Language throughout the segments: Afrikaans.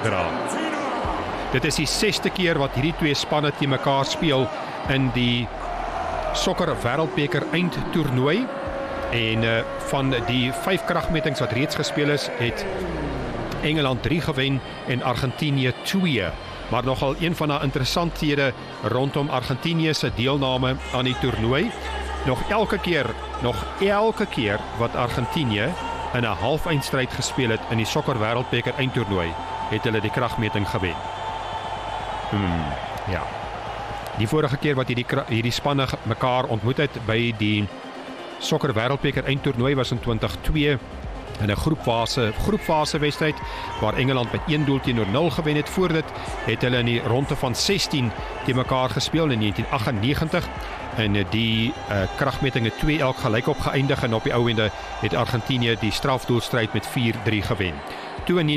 dra. Dit is die 6ste keer wat hierdie twee spanne teen mekaar speel in die sokker wêreldbeker eindtoernooi en van die 5 kragmetings wat reeds gespeel is, het Engeland 3 gewen en Argentinië 2. Maar nogal een van die interessanthede rondom Argentinië se deelname aan die toernooi. Nog elke keer wat Argentinië in 'n halfeindstryd gespeel het in die sokker wêreldbeker eindtoernooi, het hulle die kragmeting gewen. Ja. Die vorige keer wat hierdie spanne mekaar ontmoet het by die sokker wêreldbeker eindtoernooi was in 2002 in 'n groepfase wedstryd waar Engeland met 1-0 gewen het. Voor dit het hulle in die ronde van 16 teen mekaar gespeel in 1998 en die kragmeting het 2-2 gelykop geëindig en op die ou ende het Argentinië die strafdoelstryd met 4-3 gewen. Toe in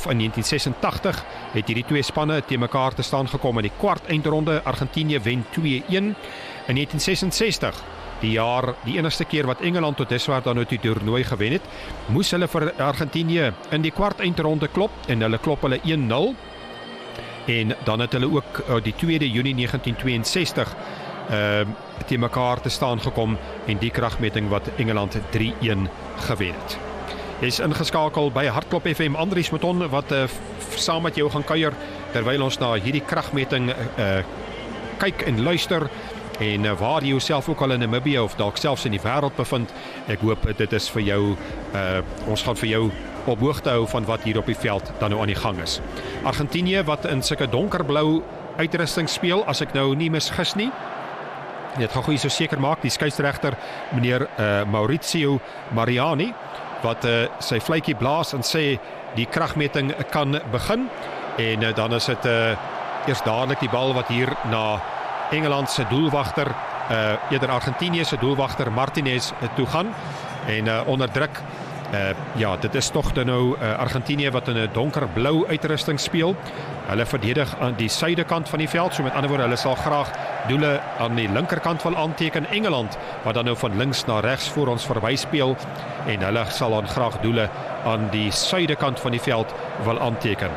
1986 het hierdie twee spanne teen mekaar te staan gekom in die kwart eindronde. Argentinië wen 2-1. In 1966, die enigste keer wat Engeland tot dusver dan uit die toernooi gewen het, moes hulle vir Argentinië in die kwart eindronde klop en hulle klop hulle 1-0. En dan het hulle ook die 2 Junie 1962 teen mekaar te staan gekom en die kragmeting wat Engeland 3-1 gewen het. Jy is ingeskakel by Hartklop FM. Andries Mouton wat saam met jou gaan kuier terwyl ons na hierdie kragmeting kyk en luister en waar jy jouself ook al in Namibië of dalk selfs in die wêreld bevind. Ek hoop dit is vir jou, ons gaan vir jou op hoogte hou van wat hier op die veld dan nou aan die gang is. Argentinië wat in sulke donkerblou uitrusting speel, as ek nou nie misgis nie. Dit gaan goeie so seker maak, die skeieregter meneer Maurizio Mariani, wat sy fluitjie blaas en sê die kragmeting kan begin en dan is dit eers dadelik die bal wat hier na Engeland se doelwagter, eerder Argentinië se doelwagter Martinez toe gaan en onder druk, dit is tog nou Argentinië wat in 'n donkerblou uitrusting speel. Hulle verdedig aan die suidekant van die veld, so met ander woorde, hulle sal graag doele aan die linkerkant wil aanteken. Engeland wat dan nou van links na regs voor ons verby speel en hulle sal dan graag doele aan die suidekant van die veld wil aanteken.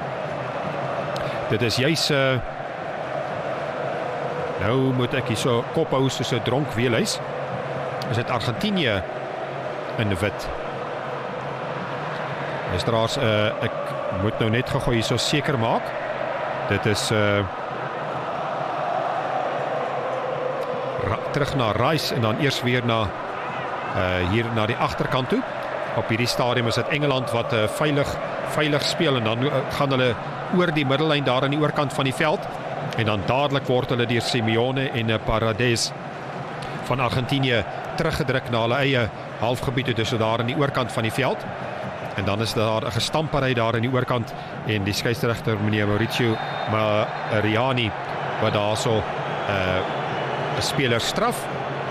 Dit is juis nou moet ek hier so kop hou soos 'n dronk weeluis. Is dit Argentinië in wit? Luisteraars, ek moet nou net gou hier so seker maak. Dit is terug na Rice en dan eers weer na hier na die agterkant toe. Op hierdie stadium is dit Engeland wat veilig speel en dan gaan hulle oor die middellyn daar aan die oorkant van die veld en dan dadelik word hulle deur Simeone en Paredes van Argentinië teruggedruk na hulle eie halfgebied, dus daar aan die oorkant van die veld. En dan is daar 'n gestampery daar aan die oorkant en die skeieregter meneer Maurizio Mariani wat daarso 'n speler straf.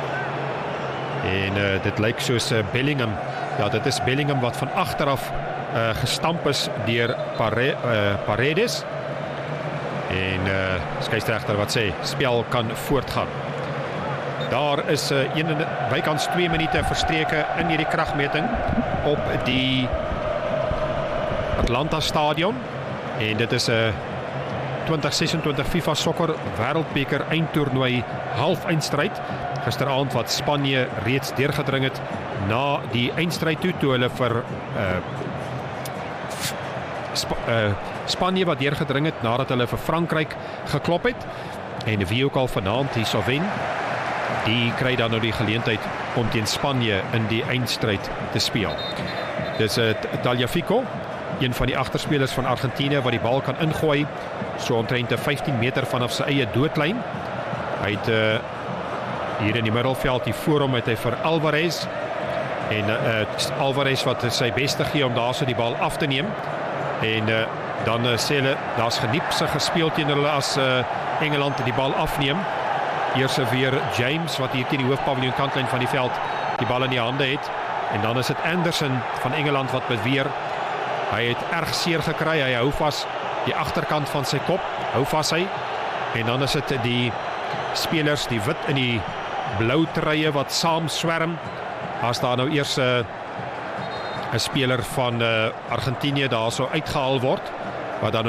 En dit lyk soos Bellingham. Ja, dit is Bellingham wat van agteraf gestamp is deur Paredes. En skeieregter wat sê spel kan voortgaan. Daar is bykans 2 minute verstreke in hierdie kragmeting op die Atlanta Stadion en dit is 'n 2026 FIFA sokker wêreldbeker eindtoernooi halfeindstryd. Gisteraand wat Spanje reeds deurgedring het na die eindstryd toe hulle vir Spanje wat deurgedring het nadat hulle vir Frankryk geklop het en wie ook al vanaand hier sal wen, die kry dan nou die geleentheid om teen Spanje in die eindstryd te speel. Dis Tagliafico, een van die agterspelers van Argentinië wat die bal kan ingooi, so omtrent 15 meter vanaf sy eie doodlyn. Hy het hier in die middelveld, hier voor hom het hy vir Alvarez en Alvarez wat sy beste gee om daar so die bal af te neem en dan sê hulle, daar's geniepse gespeel teen hulle as Engeland die bal afneem. Eers weer James wat hier teen die hoofpaviljoen kantlyn van die veld die bal in die hande het en dan is dit Anderson van Engeland wat beweer. Hy het erg seer gekry, hy hou vas die agterkant van sy kop, hou vas hy en dan is dit die spelers, die wit in die blou truie wat saam swerm, as daar nou eers 'n speler van Argentinië daar so uitgehaal word, wat dan